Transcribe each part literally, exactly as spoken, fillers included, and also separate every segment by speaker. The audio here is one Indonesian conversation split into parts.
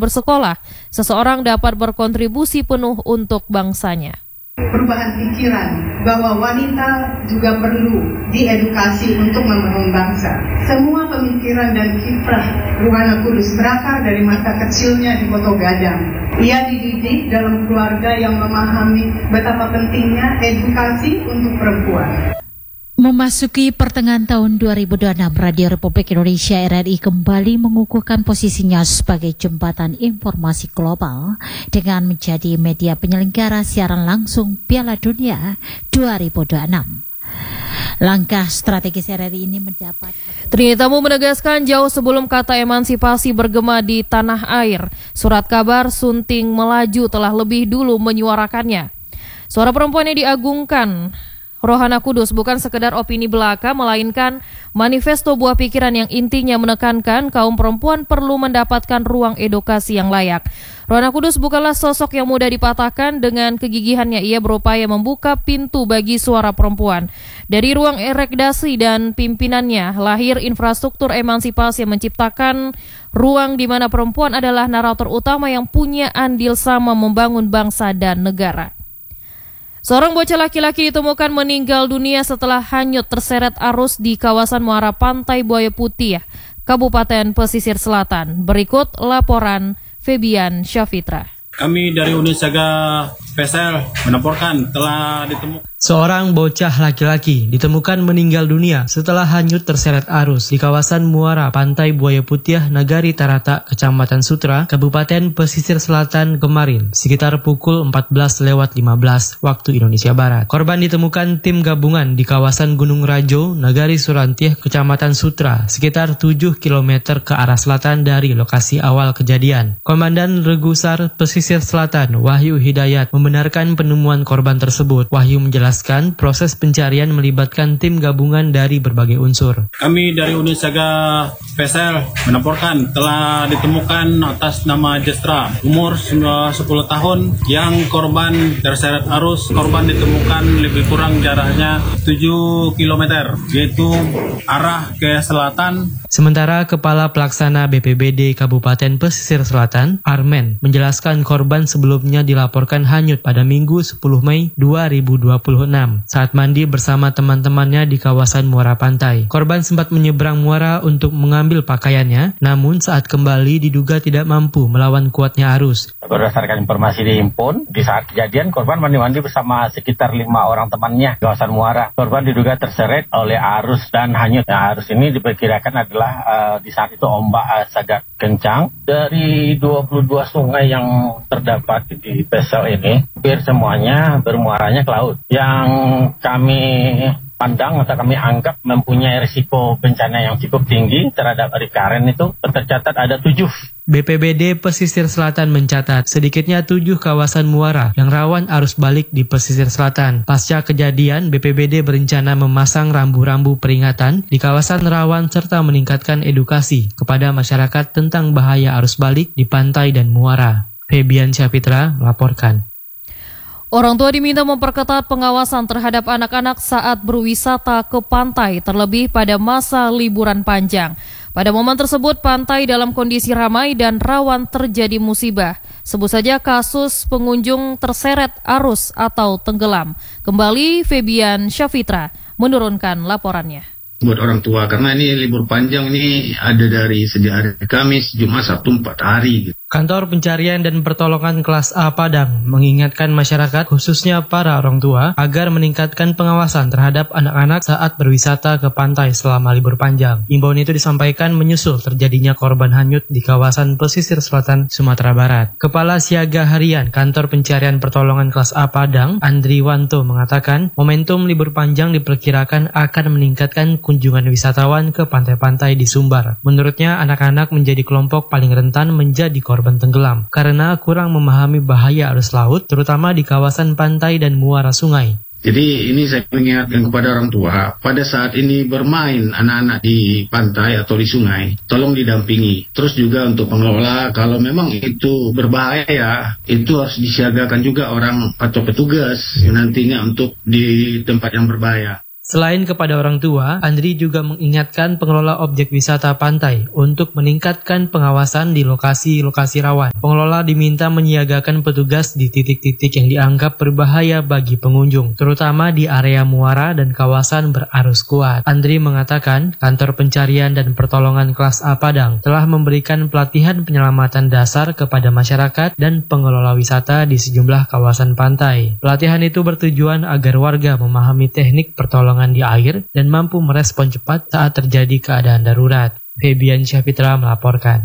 Speaker 1: bersekolah, seseorang dapat berkontribusi penuh untuk bangsanya.
Speaker 2: Perubahan pikiran bahwa wanita juga perlu diedukasi untuk membangun bangsa. Semua pemikiran dan kiprah Ruhana Kudus berakar dari masa kecilnya di Koto Gadang. Ia dididik dalam keluarga yang memahami betapa pentingnya edukasi untuk perempuan.
Speaker 3: Memasuki pertengahan tahun dua ribu dua puluh enam, Radio Republik Indonesia R R I kembali mengukuhkan posisinya sebagai jembatan informasi global dengan menjadi media penyelenggara siaran langsung Piala Dunia dua ribu dua puluh enam. Langkah strategis R R I ini mendapat...
Speaker 1: Trinitamu menegaskan jauh sebelum kata emansipasi bergema di tanah air, surat kabar Sunting Melaju telah lebih dulu menyuarakannya. Suara perempuan yang diagungkan Ruhana Kudus bukan sekedar opini belaka, melainkan manifesto buah pikiran yang intinya menekankan kaum perempuan perlu mendapatkan ruang edukasi yang layak. Ruhana Kudus bukanlah sosok yang mudah dipatahkan. Dengan kegigihannya ia berupaya membuka pintu bagi suara perempuan. Dari ruang redaksi dan pimpinannya lahir infrastruktur emansipasi yang menciptakan ruang di mana perempuan adalah narator utama yang punya andil sama membangun bangsa dan negara. Seorang bocah laki-laki ditemukan meninggal dunia setelah hanyut terseret arus di kawasan muara Pantai Buaya Putih, Kabupaten Pesisir Selatan. Berikut laporan Febian Syafitra.
Speaker 4: Kami dari Unit Siaga P S L melaporkan telah ditemukan
Speaker 5: seorang bocah laki-laki ditemukan meninggal dunia setelah hanyut terseret arus di kawasan muara Pantai Buaya Putih, Nagari Tarata, Kecamatan Sutra, Kabupaten Pesisir Selatan kemarin, sekitar pukul empat belas lewat lima belas waktu Indonesia Barat. Korban ditemukan tim gabungan di kawasan Gunung Rajo, Nagari Surantih, Kecamatan Sutra, sekitar tujuh kilometer ke arah selatan dari lokasi awal kejadian. Komandan Regusar Pesisir Selatan, Wahyu Hidayat, membenarkan penemuan korban tersebut. Wahyu menjelaskan proses pencarian melibatkan tim gabungan dari berbagai unsur.
Speaker 4: Kami dari Unit Siaga P S L melaporkan telah ditemukan atas nama Jestra, umur sepuluh tahun, yang korban terseret arus. Korban ditemukan lebih kurang jaraknya tujuh kilometer, yaitu arah ke selatan.
Speaker 5: Sementara Kepala Pelaksana B P B D Kabupaten Pesisir Selatan, Armen, menjelaskan korban sebelumnya dilaporkan hanyut pada Minggu sepuluh Mei dua ribu dua puluh enam saat mandi bersama teman-temannya di kawasan muara pantai. Korban sempat menyeberang muara untuk mengambil pakaiannya, namun saat kembali diduga tidak mampu melawan kuatnya arus.
Speaker 6: Berdasarkan informasi dihimpun, di saat kejadian korban mandi-mandi bersama sekitar lima orang temannya di kawasan muara. Korban diduga terseret oleh arus dan hanyut. Nah, arus ini diperkirakan adalah Uh, di saat itu ombak uh, sangat kencang. Dari dua puluh dua sungai yang terdapat di P S L ini, hampir semuanya bermuaranya ke laut. Yang kami pandang atau kami anggap mempunyai risiko bencana yang cukup tinggi terhadap recurrent itu tercatat ada tujuh.
Speaker 5: B P B D Pesisir Selatan mencatat sedikitnya tujuh kawasan muara yang rawan arus balik di pesisir selatan. Pasca kejadian, B P B D berencana memasang rambu-rambu peringatan di kawasan rawan serta meningkatkan edukasi kepada masyarakat tentang bahaya arus balik di pantai dan muara. Febian Syafitra melaporkan.
Speaker 1: Orang tua diminta memperketat pengawasan terhadap anak-anak saat berwisata ke pantai, terlebih pada masa liburan panjang. Pada momen tersebut, pantai dalam kondisi ramai dan rawan terjadi musibah. Sebut saja kasus pengunjung terseret arus atau tenggelam. Kembali Febian Syafitra menurunkan laporannya.
Speaker 7: Buat orang tua, karena ini libur panjang ini ada dari sejak hari Kamis, Jumat, Sabtu, empat hari gitu.
Speaker 5: Kantor Pencarian dan Pertolongan Kelas A Padang mengingatkan masyarakat, khususnya para orang tua, agar meningkatkan pengawasan terhadap anak-anak saat berwisata ke pantai selama libur panjang. Imbauan itu disampaikan menyusul terjadinya korban hanyut di kawasan pesisir selatan Sumatera Barat. Kepala Siaga Harian Kantor Pencarian Pertolongan Kelas A Padang, Andri Wanto, mengatakan momentum libur panjang diperkirakan akan meningkatkan kunjungan wisatawan ke pantai-pantai di Sumbar. Menurutnya, anak-anak menjadi kelompok paling rentan menjadi korban korban tenggelam karena kurang memahami bahaya arus laut, terutama di kawasan pantai dan muara sungai.
Speaker 7: Jadi ini saya mengingatkan kepada orang tua, pada saat ini bermain anak-anak di pantai atau di sungai, tolong didampingi. Terus juga untuk pengelola, kalau memang itu berbahaya, itu harus disiagakan juga orang atau petugas nantinya untuk di tempat yang berbahaya.
Speaker 5: Selain kepada orang tua, Andri juga mengingatkan pengelola objek wisata pantai untuk meningkatkan pengawasan di lokasi-lokasi rawan. Pengelola diminta menyiagakan petugas di titik-titik yang dianggap berbahaya bagi pengunjung, terutama di area muara dan kawasan berarus kuat. Andri mengatakan, kantor pencarian dan pertolongan kelas A Padang telah memberikan pelatihan penyelamatan dasar kepada masyarakat dan pengelola wisata di sejumlah kawasan pantai. Pelatihan itu bertujuan agar warga memahami teknik pertolongan di air dan mampu merespon cepat saat terjadi keadaan darurat. Febian Syafitra melaporkan.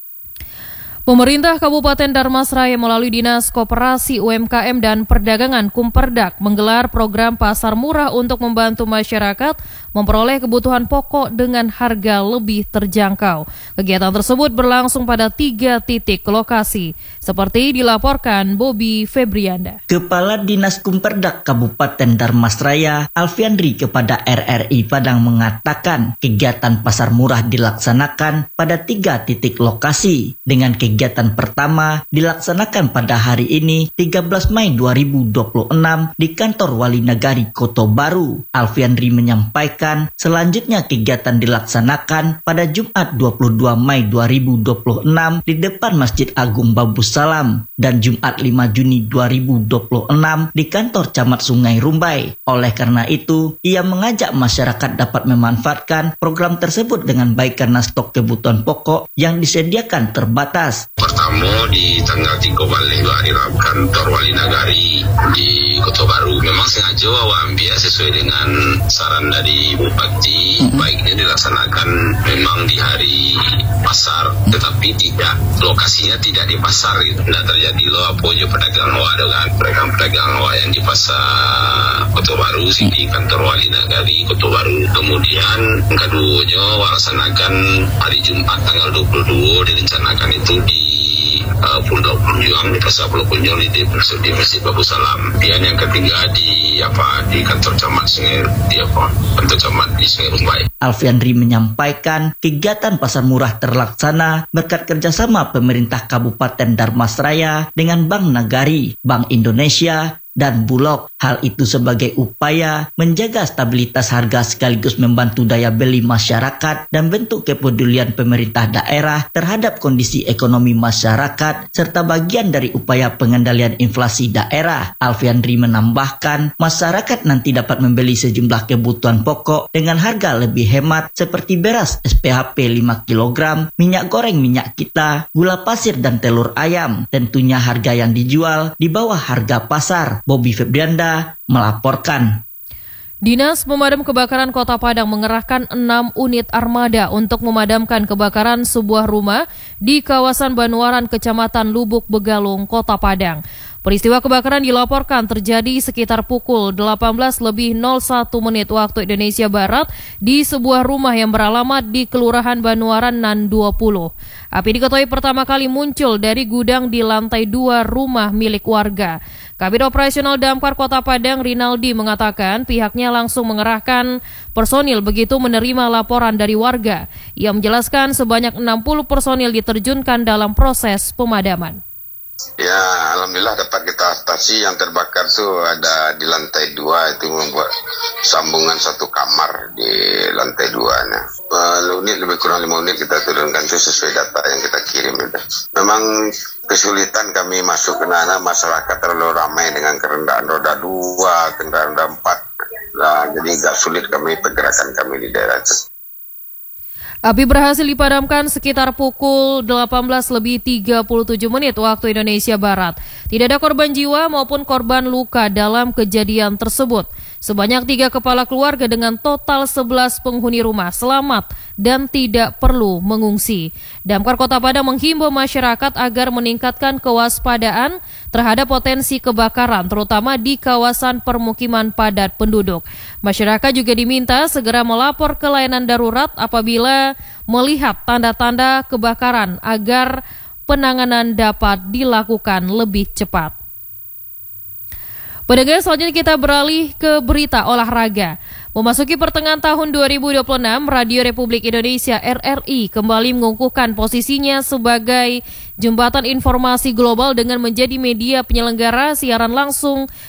Speaker 1: Pemerintah Kabupaten Darmasraya melalui Dinas Koperasi U M K M dan Perdagangan Kumperdak menggelar program pasar murah untuk membantu masyarakat memperoleh kebutuhan pokok dengan harga lebih terjangkau. Kegiatan tersebut berlangsung pada tiga titik lokasi, seperti dilaporkan Bobby Febrianda.
Speaker 8: Kepala Dinas Kumperdak Kabupaten Darmasraya, Alfiandri kepada R R I Padang mengatakan kegiatan pasar murah dilaksanakan pada tiga titik lokasi dengan kegiatan Kegiatan pertama dilaksanakan pada hari ini tiga belas Mei dua ribu dua puluh enam di kantor Wali Nagari Kota Baru. Alfiandri menyampaikan selanjutnya kegiatan dilaksanakan pada Jumat dua puluh dua Mei dua ribu dua puluh enam di depan Masjid Agung Babu Salam dan Jumat lima Juni dua ribu dua puluh enam di kantor Camat Sungai Rumbai. Oleh karena itu, ia mengajak masyarakat dapat memanfaatkan program tersebut dengan baik karena stok kebutuhan pokok yang disediakan terbatas.
Speaker 9: Pertama di tanggal tiga Balik dua hari Rabu kantor Wali Nagari di Kota Baru. Memang sengaja awak ambil sesuai dengan saran dari Bupati, mm-hmm. baiknya dilaksanakan memang di hari pasar, tetapi tidak lokasinya tidak di pasar gitu. Tidak terjadi lo apa aja pedagang awak dengan pedagang-pedagang awak yang di pasar Kota Baru sih di kantor Wali Nagari Kota Baru. Kemudian keduanya laksanakan hari Jumat tanggal dua puluh dua direncanakan itu di Uh, Pondok Perjuang di Pasar Pulau Kunjung di, di, di Masjid Babu Salam. Dan yang ketiga di apa di kantor camat Sungai di apa kantor camat di Sungai Rumbai.
Speaker 8: Alfiandri menyampaikan kegiatan pasar murah terlaksana berkat kerjasama pemerintah Kabupaten Darmasraya dengan Bank Nagari, Bank Indonesia, dan Bulog. Hal itu sebagai upaya menjaga stabilitas harga sekaligus membantu daya beli masyarakat dan bentuk kepedulian pemerintah daerah terhadap kondisi ekonomi masyarakat serta bagian dari upaya pengendalian inflasi daerah. Alfiandri menambahkan, masyarakat nanti dapat membeli sejumlah kebutuhan pokok dengan harga lebih hemat seperti beras S P H P lima kilogram, minyak goreng minyak kita, gula pasir dan telur ayam. Tentunya harga yang dijual di bawah harga pasar. Bobby Febrianda melaporkan.
Speaker 1: Dinas Pemadam Kebakaran Kota Padang mengerahkan enam unit armada untuk memadamkan kebakaran sebuah rumah di kawasan Banuaran, Kecamatan Lubuk Begalung, Kota Padang. Peristiwa kebakaran dilaporkan terjadi sekitar pukul delapan belas lebih nol satu menit waktu Indonesia Barat di sebuah rumah yang beralamat di Kelurahan Banuaran Nan dua puluh. Api diketahui pertama kali muncul dari gudang di lantai dua rumah milik warga. Kabid Operasional Damkar Kota Padang Rinaldi mengatakan pihaknya langsung mengerahkan personil begitu menerima laporan dari warga. Ia menjelaskan sebanyak enam puluh personil diterjunkan dalam proses pemadaman.
Speaker 9: Ya, alhamdulillah dapat kita atasi. Yang terbakar itu ada di lantai dua, itu membuat sambungan satu kamar di lantai dua. Nah, uh, unit lebih kurang lima unit kita turunkan itu sesuai data yang kita kirim. Itu. Memang kesulitan kami masuk ke sana, masyarakat terlalu ramai dengan kendaraan roda dua, kendaraan roda empat. Nah, jadi agak sulit kami pergerakan kami di daerah itu.
Speaker 1: Api berhasil dipadamkan sekitar pukul delapan belas lebih tiga puluh tujuh menit waktu Indonesia Barat. Tidak ada korban jiwa maupun korban luka dalam kejadian tersebut. Sebanyak tiga kepala keluarga dengan total sebelas penghuni rumah selamat dan tidak perlu mengungsi. Damkar Kota Padang menghimbau masyarakat agar meningkatkan kewaspadaan terhadap potensi kebakaran, terutama di kawasan permukiman padat penduduk. Masyarakat juga diminta segera melapor ke layanan darurat apabila melihat tanda-tanda kebakaran agar penanganan dapat dilakukan lebih cepat. Pendengar, selanjutnya kita beralih ke berita olahraga. Memasuki pertengahan tahun dua ribu dua puluh enam, Radio Republik Indonesia R R I kembali mengukuhkan posisinya sebagai jembatan informasi global dengan menjadi media penyelenggara siaran langsung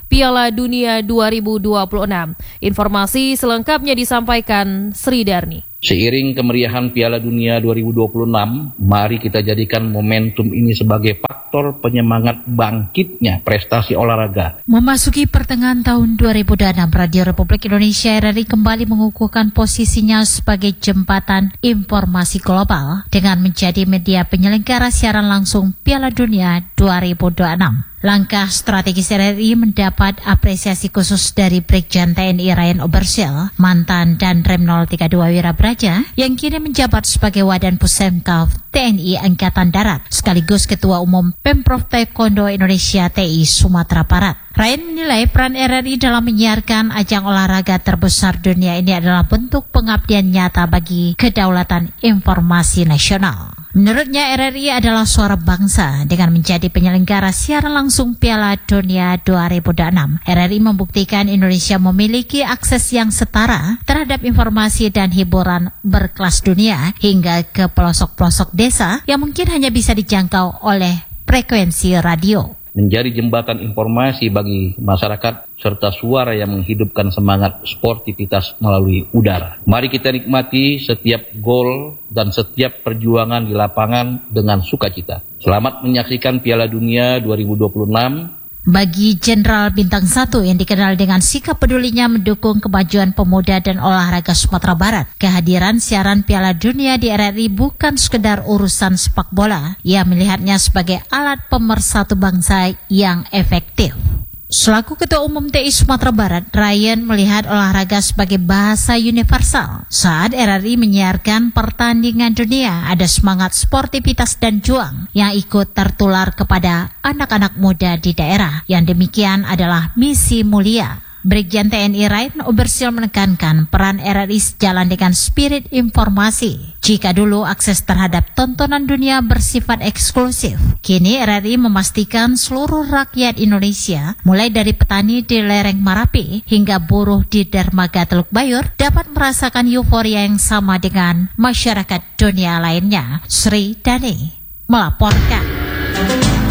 Speaker 1: Piala Dunia dua ribu dua puluh enam. Informasi selengkapnya disampaikan Sri Darni.
Speaker 10: Seiring kemeriahan Piala Dunia dua ribu dua puluh enam, mari kita jadikan momentum ini sebagai faktor penyemangat bangkitnya prestasi olahraga.
Speaker 3: Memasuki pertengahan tahun dua ribu dua puluh enam, Radio Republik Indonesia R R I kembali mengukuhkan posisinya sebagai jembatan informasi global dengan menjadi media penyelenggara siaran langsung Piala Dunia dua ribu dua puluh enam. Langkah strategis R R I mendapat apresiasi khusus dari Brigjen T N I Ryan Obersil, mantan dan Rem nol tiga dua Wirabraja, yang kini menjabat sebagai Wadan Pusemkaf T N I Angkatan Darat, sekaligus Ketua Umum Pemprov Taekwondo Indonesia T I Sumatera Barat. Ryan menilai peran R R I dalam menyiarkan ajang olahraga terbesar dunia ini adalah bentuk pengabdian nyata bagi kedaulatan informasi nasional. Menurutnya R R I adalah suara bangsa dengan menjadi penyelenggara siaran langsung Piala Dunia dua ribu dua puluh enam. R R I membuktikan Indonesia memiliki akses yang setara terhadap informasi dan hiburan berkelas dunia hingga ke pelosok-pelosok desa yang mungkin hanya bisa dijangkau oleh frekuensi radio.
Speaker 10: Menjadi jembatan informasi bagi masyarakat serta suara yang menghidupkan semangat sportivitas melalui udara. Mari kita nikmati setiap gol dan setiap perjuangan di lapangan dengan sukacita. Selamat menyaksikan Piala Dunia dua ribu dua puluh enam.
Speaker 3: Bagi Jenderal Bintang satu yang dikenal dengan sikap pedulinya mendukung kemajuan pemuda dan olahraga Sumatera Barat, kehadiran siaran Piala Dunia di R R I bukan sekedar urusan sepak bola. Ia melihatnya sebagai alat pemersatu bangsa yang efektif. Selaku Ketua Umum T I Sumatera Barat, Ryan melihat olahraga sebagai bahasa universal. Saat R R I menyiarkan pertandingan dunia, ada semangat sportivitas dan juang yang ikut tertular kepada anak-anak muda di daerah. Yang demikian adalah misi mulia. Brigjen T N I Ryan Obersil menekankan peran R R I sejalan dengan spirit informasi. Jika dulu akses terhadap tontonan dunia bersifat eksklusif, kini R R I memastikan seluruh rakyat Indonesia, mulai dari petani di lereng Marapi hingga buruh di dermaga Teluk Bayur, dapat merasakan euforia yang sama dengan masyarakat dunia lainnya. Sri Dani melaporkan.